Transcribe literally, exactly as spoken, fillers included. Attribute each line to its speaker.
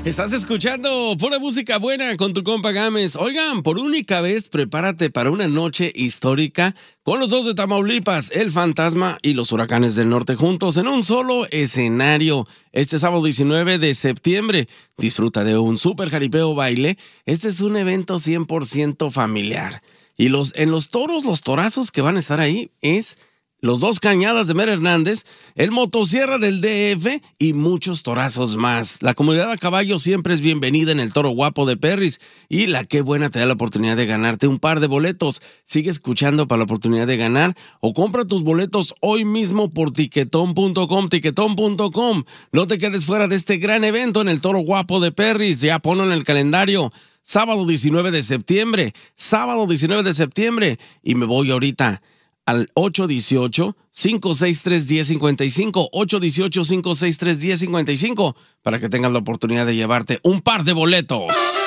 Speaker 1: Estás escuchando pura música buena con tu compa Gámez. Oigan, por única vez, prepárate para una noche histórica con los dos de Tamaulipas, el Fantasma y los Huracanes del Norte juntos en un solo escenario. Este sábado diecinueve de septiembre, disfruta de un super jaripeo baile. Este es un evento cien por ciento familiar. Y los, en los toros, los torazos que van a estar ahí es los dos Cañadas de Mer Hernández, el Motosierra del D F y muchos torazos más. La comunidad a caballo siempre es bienvenida en el Toro Guapo de Perris. Y la Qué Buena te da la oportunidad de ganarte un par de boletos. Sigue escuchando para la oportunidad de ganar o compra tus boletos hoy mismo por tiquetón punto com, tiquetón punto com. No te quedes fuera de este gran evento en el Toro Guapo de Perris. Ya ponlo en el calendario. Sábado diecinueve de septiembre. Sábado diecinueve de septiembre. Y me voy ahorita al ocho uno ocho, cinco seis tres, uno cero cinco cinco, ocho uno ocho, cinco seis tres, uno cero cinco cinco, para que tengas la oportunidad de llevarte un par de boletos.